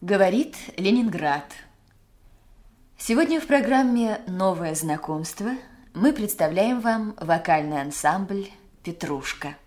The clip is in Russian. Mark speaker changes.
Speaker 1: Говорит Ленинград. Сегодня в программе «Новое знакомство» мы представляем вам вокальный ансамбль «Петрушка».